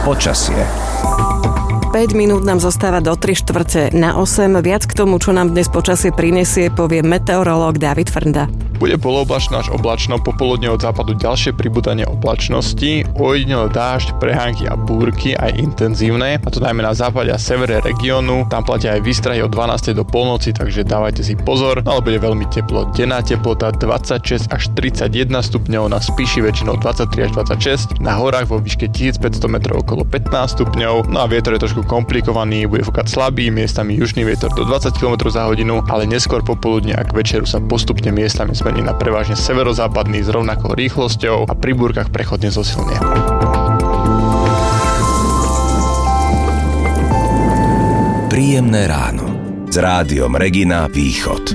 Počasie. 5 minút nám zostáva do 3/4 na 8. Viac k tomu, čo nám dnes počasie prinesie, povie meteorológ David Frnda. Bude polooblačno až oblačno, popoludne od západu ďalšie pribúdanie oblačnosti, ojedinele dážď, prehánky a búrky aj intenzívne, a to najmä na západe a severe regiónu. Tam platia aj výstrahy od 12. do polnoci, takže dávajte si pozor, ale bude veľmi teplo. Denná teplota 26 až 31 stupňov, na Spiši väčšinou 23 až 26, na horách vo výške 1500 metrov okolo 15 stupňov, no a vietor je trošku komplikovaný, bude fúkať slabý, miestami južný vietor do 20 km za hodinu, ale neskôr popoludne a k večeru sa postupne miestami zmení na prevažne severozápadný s rovnakou rýchlosťou a pri búrkach prechodne zosilnie. Príjemné ráno s Rádiom Regina Východ.